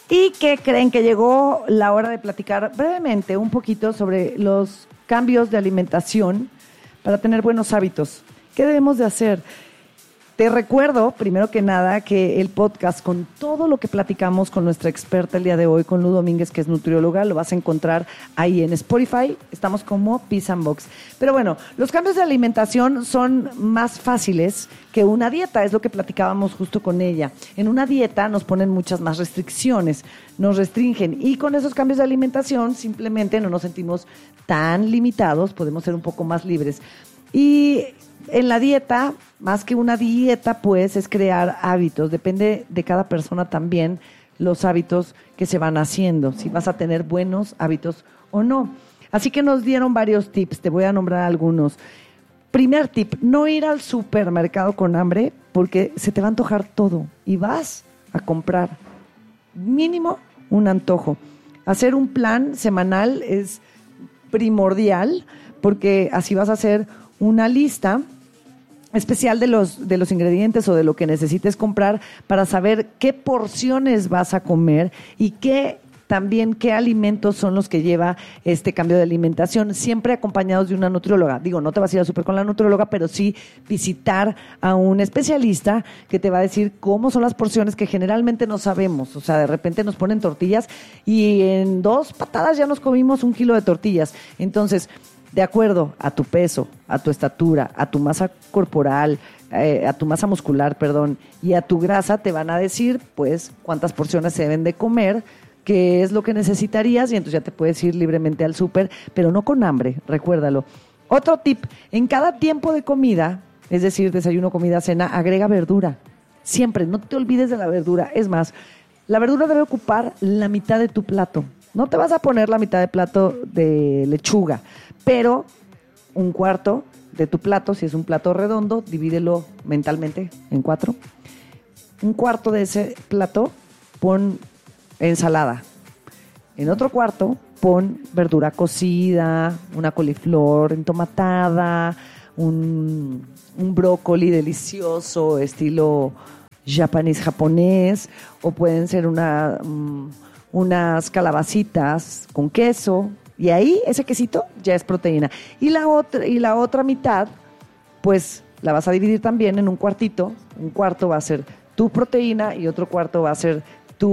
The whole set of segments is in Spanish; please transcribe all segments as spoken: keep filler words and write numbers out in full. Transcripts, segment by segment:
¿Y qué creen? Que llegó la hora de platicar brevemente un poquito sobre los cambios de alimentación para tener buenos hábitos. ¿Qué debemos de hacer? Te recuerdo, primero que nada, que el podcast con todo lo que platicamos con nuestra experta el día de hoy, con Lu Domínguez, que es nutrióloga, lo vas a encontrar ahí en Spotify. Estamos como Peace and Box. Pero bueno, los cambios de alimentación son más fáciles que una dieta, es lo que platicábamos justo con ella. En una dieta nos ponen muchas más restricciones, nos restringen y con esos cambios de alimentación simplemente no nos sentimos tan limitados, podemos ser un poco más libres. Y en la dieta, más que una dieta, pues, es crear hábitos. Depende de cada persona también los hábitos que se van haciendo, si vas a tener buenos hábitos o no. Así que nos dieron varios tips, te voy a nombrar algunos. Primer tip, no ir al supermercado con hambre porque se te va a antojar todo y vas a comprar mínimo un antojo. Hacer un plan semanal es primordial porque así vas a hacer una lista especial de los, de los ingredientes o de lo que necesites comprar para saber qué porciones vas a comer y qué también qué alimentos son los que lleva este cambio de alimentación, siempre acompañados de una nutrióloga. Digo, no te vas a ir al súper con la nutrióloga, pero sí visitar a un especialista que te va a decir cómo son las porciones que generalmente no sabemos. O sea, de repente nos ponen tortillas y en dos patadas ya nos comimos un kilo de tortillas. Entonces, de acuerdo a tu peso, a tu estatura, a tu masa corporal, eh, a tu masa muscular, perdón, y a tu grasa, te van a decir, pues, cuántas porciones se deben de comer, qué es lo que necesitarías, y entonces ya te puedes ir libremente al súper, pero no con hambre, recuérdalo. Otro tip, en cada tiempo de comida, es decir, desayuno, comida, cena, agrega verdura. Siempre, no te olvides de la verdura. Es más, la verdura debe ocupar la mitad de tu plato. No te vas a poner la mitad de plato de lechuga, pero un cuarto de tu plato, si es un plato redondo, divídelo mentalmente en cuatro. Un cuarto de ese plato, pon ensalada. En otro cuarto, pon verdura cocida, una coliflor entomatada, un, un brócoli delicioso, estilo japonés japonés, o pueden ser una, um, unas calabacitas con queso. Y ahí, ese quesito ya es proteína. Y la otra, y la otra mitad, pues la vas a dividir también en un cuartito. Un cuarto va a ser tu proteína y otro cuarto va a ser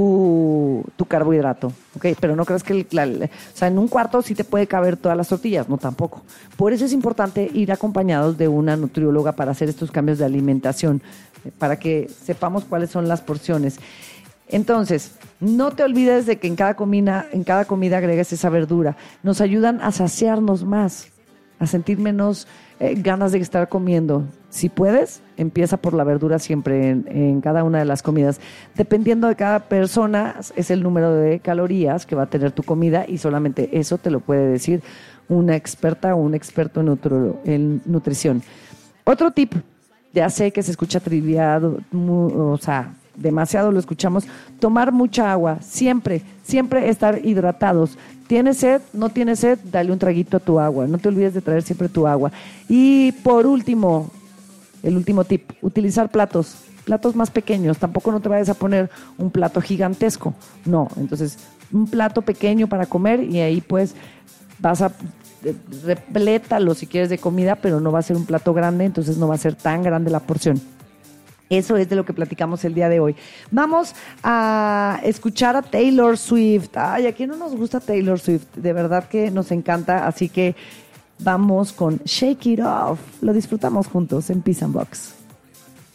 tu, tu carbohidrato. ¿Okay? Pero no creas que el, la, o sea, en un cuarto sí te puede caber todas las tortillas. No, tampoco. Por eso es importante ir acompañados de una nutrióloga para hacer estos cambios de alimentación, para que sepamos cuáles son las porciones. Entonces, no te olvides de que en cada comida, en cada comida agregues esa verdura. Nos ayudan a saciarnos más, a sentir menos eh, ganas de estar comiendo. Si puedes, empieza por la verdura siempre en, en cada una de las comidas. Dependiendo de cada persona, es el número de calorías que va a tener tu comida y solamente eso te lo puede decir una experta o un experto en, nutri- en nutrición. Otro tip, ya sé que se escucha triviado, o sea, demasiado lo escuchamos, tomar mucha agua, siempre, siempre estar hidratados. ¿Tienes sed? ¿No tienes sed? Dale un traguito a tu agua, no te olvides de traer siempre tu agua. Y por último, el último tip, utilizar platos, platos más pequeños, tampoco no te vayas a poner un plato gigantesco, no, entonces un plato pequeño para comer y ahí pues vas a replétalo si quieres de comida, pero no va a ser un plato grande, entonces no va a ser tan grande la porción. Eso es de lo que platicamos el día de hoy. Vamos a escuchar a Taylor Swift. Ay, ¿a quién no nos gusta Taylor Swift? De verdad que nos encanta, así que vamos con Shake It Off. Lo disfrutamos juntos en Peace and Box.